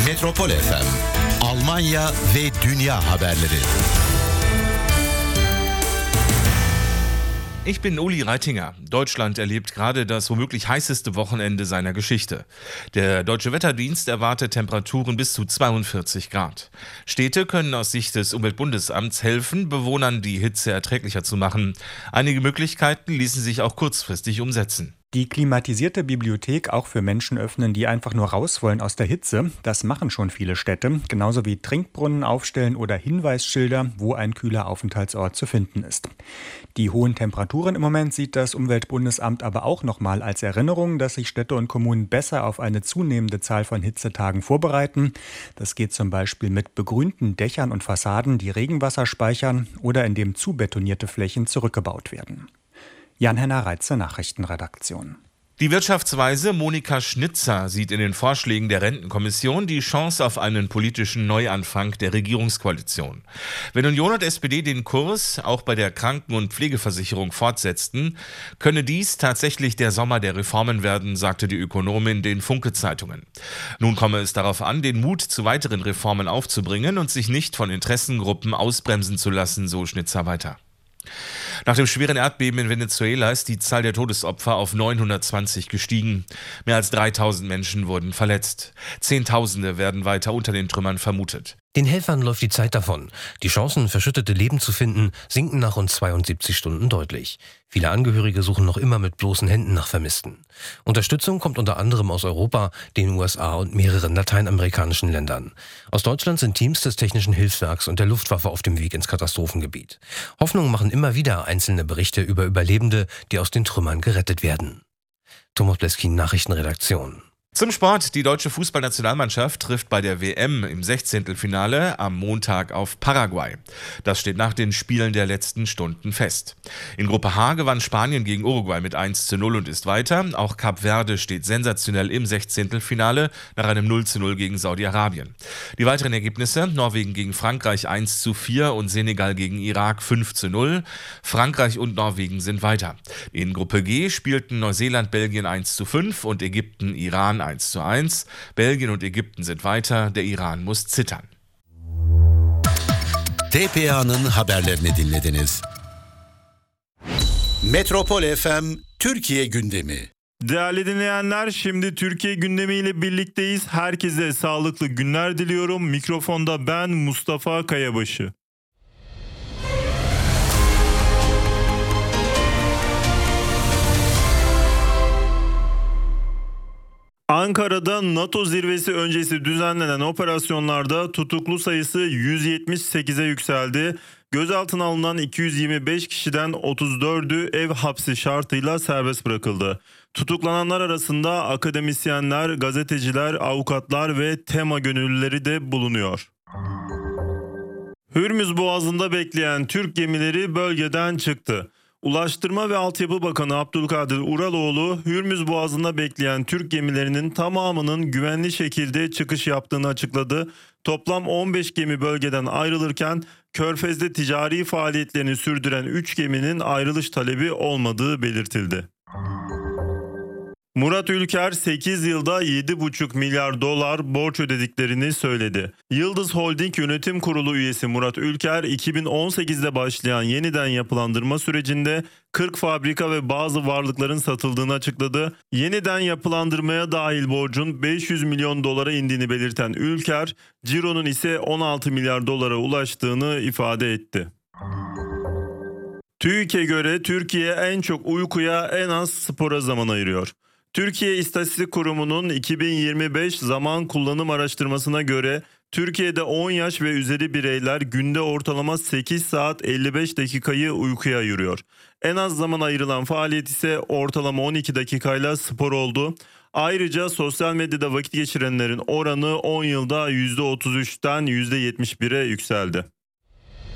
Metropol FM, Almanya ve dünya haberleri. Ich bin Uli Reitinger. Deutschland erlebt gerade das womöglich heißeste Wochenende seiner Geschichte. Der Deutsche Wetterdienst erwartet Temperaturen bis zu 42 Grad. Städte können aus Sicht des Umweltbundesamts helfen, Bewohnern die Hitze erträglicher zu machen. Einige Möglichkeiten ließen sich auch kurzfristig umsetzen. Die klimatisierte Bibliothek auch für Menschen öffnen, die einfach nur raus wollen aus der Hitze. Das machen schon viele Städte, genauso wie Trinkbrunnen aufstellen oder Hinweisschilder, wo ein kühler Aufenthaltsort zu finden ist. Die hohen Temperaturen im Moment sieht das Umweltbundesamt aber auch nochmal als Erinnerung, dass sich Städte und Kommunen besser auf eine zunehmende Zahl von Hitzetagen vorbereiten. Das geht zum Beispiel mit begrünten Dächern und Fassaden, die Regenwasser speichern oder indem zubetonierte Flächen zurückgebaut werden. Jan-Henner Reitze, Nachrichtenredaktion. Die Wirtschaftsweise Monika Schnitzer sieht in den Vorschlägen der Rentenkommission die Chance auf einen politischen Neuanfang der Regierungskoalition. Wenn Union und SPD den Kurs auch bei der Kranken- und Pflegeversicherung fortsetzten, könne dies tatsächlich der Sommer der Reformen werden, sagte die Ökonomin den Funke-Zeitungen. Nun komme es darauf an, den Mut zu weiteren Reformen aufzubringen und sich nicht von Interessengruppen ausbremsen zu lassen, so Schnitzer weiter. Nach dem schweren Erdbeben in Venezuela ist die Zahl der Todesopfer auf 920 gestiegen. Mehr als 3000 Menschen wurden verletzt. Zehntausende werden weiter unter den Trümmern vermutet. Den Helfern läuft die Zeit davon. Die Chancen, verschüttete Leben zu finden, sinken nach rund 72 Stunden deutlich. Viele Angehörige suchen noch immer mit bloßen Händen nach Vermissten. Unterstützung kommt unter anderem aus Europa, den USA und mehreren lateinamerikanischen Ländern. Aus Deutschland sind Teams des Technischen Hilfswerks und der Luftwaffe auf dem Weg ins Katastrophengebiet. Hoffnung machen immer wieder einzelne Berichte über Überlebende, die aus den Trümmern gerettet werden. Thomas Bleskin, Nachrichtenredaktion. Zum Sport. Die deutsche Fußballnationalmannschaft trifft bei der WM im 16. am Montag auf Paraguay. Das steht nach den Spielen der letzten Stunden fest. In Gruppe H gewann Spanien gegen Uruguay mit 1:0 und ist weiter. Auch Kap Verde steht sensationell im 16. nach einem 0:0 gegen Saudi-Arabien. Die weiteren Ergebnisse: Norwegen gegen Frankreich 1:4 und Senegal gegen Irak 5:0. Frankreich und Norwegen sind weiter. In Gruppe G spielten Neuseeland, Belgien 1:5 und Ägypten, Iran 1:1. Belgien und Ägypten sind weiter, der Iran muss zittern. TPA'nın haberlerini dinlediniz. Metropol FM Türkiye gündemi. Değerli dinleyenler, şimdi Türkiye gündemiyle birlikteyiz. Herkese sağlıklı günler diliyorum. Mikrofonda ben Mustafa Kayabaşı. Ankara'da NATO zirvesi öncesi düzenlenen operasyonlarda tutuklu sayısı 178'e yükseldi. Gözaltına alınan 225 kişiden 34'ü ev hapsi şartıyla serbest bırakıldı. Tutuklananlar arasında akademisyenler, gazeteciler, avukatlar ve tema gönüllüleri de bulunuyor. Hürmüz Boğazı'nda bekleyen Türk gemileri bölgeden çıktı. Ulaştırma ve Altyapı Bakanı Abdülkadir Uraloğlu, Hürmüz Boğazı'nda bekleyen Türk gemilerinin tamamının güvenli şekilde çıkış yaptığını açıkladı. Toplam 15 gemi bölgeden ayrılırken Körfez'de ticari faaliyetlerini sürdüren 3 geminin ayrılış talebi olmadığı belirtildi. Murat Ülker 8 yılda 7,5 milyar dolar borç ödediklerini söyledi. Yıldız Holding Yönetim Kurulu üyesi Murat Ülker, 2018'de başlayan yeniden yapılandırma sürecinde 40 fabrika ve bazı varlıkların satıldığını açıkladı. Yeniden yapılandırmaya dahil borcun 500 milyon dolara indiğini belirten Ülker, cironun ise 16 milyar dolara ulaştığını ifade etti. TÜİK'e göre Türkiye en çok uykuya, en az spora zaman ayırıyor. Türkiye İstatistik Kurumu'nun 2025 zaman kullanım araştırmasına göre Türkiye'de 10 yaş ve üzeri bireyler günde ortalama 8 saat 55 dakikayı uykuya ayırıyor. En az zaman ayrılan faaliyet ise ortalama 12 dakikayla spor oldu. Ayrıca sosyal medyada vakit geçirenlerin oranı 10 yılda %33'ten %71'e yükseldi.